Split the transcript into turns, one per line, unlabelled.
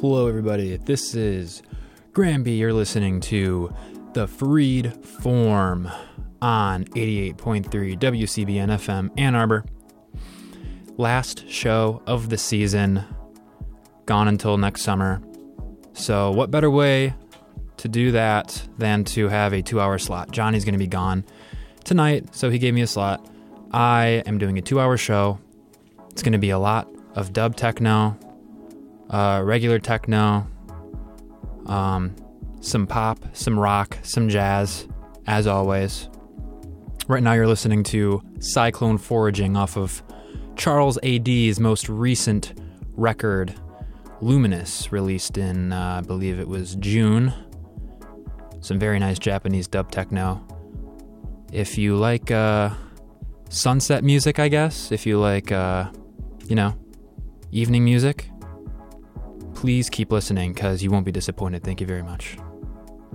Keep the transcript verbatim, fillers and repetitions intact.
Hello, everybody. This is Granby. You're listening to The Freed Form on eighty-eight point three W C B N F M Ann Arbor. Last show of the season, gone until next summer. So what better way to do that than to have a two-hour slot? Johnny's going to be gone tonight, so he gave me a slot. I am doing a two-hour show. It's going to be a lot of dub techno, uh, regular techno, um, some pop, some rock, some jazz, as always. Right now you're listening to Cyclone Foraging off of Charles A D's most recent record, Luminous, released in, uh, I believe it was June. Some very nice Japanese dub techno. If you like uh, sunset music, I guess, if you like, uh, you know, evening music, please keep listening because you won't be disappointed. Thank you very much.